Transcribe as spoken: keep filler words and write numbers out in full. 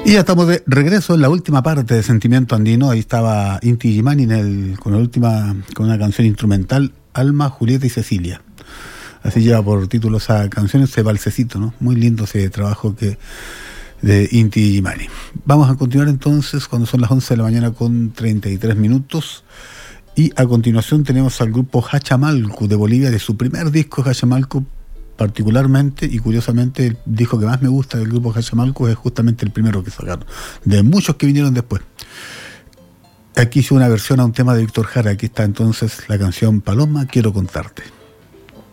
Y ya estamos de regreso en la última parte de Sentimiento Andino. Ahí estaba Inti Illimani en el, con la última, con una canción instrumental, Alma, Julieta y Cecilia. Así lleva por título esa canción, ese balsecito, ¿no? Muy lindo ese trabajo que de Inti Illimani. Vamos a continuar entonces cuando son las once de la mañana con treinta y tres minutos. Y a continuación tenemos al grupo Hachamalcu de Bolivia, de su primer disco, Hachamalcu. Particularmente y curiosamente el disco que más me gusta del grupo Hachamalcu es justamente el primero que sacaron, de muchos que vinieron después. Aquí hice una versión a un tema de Víctor Jara. Aquí está entonces la canción Paloma, quiero contarte.